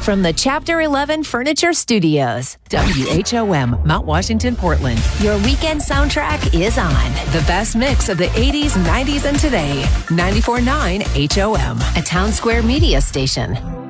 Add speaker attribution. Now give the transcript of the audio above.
Speaker 1: From the Chapter 11 Furniture Studios, WHOM, Mount Washington, Portland. Your weekend soundtrack is on. The best mix of the 80s, 90s, and today. 94.9 HOM, a Town Square media station.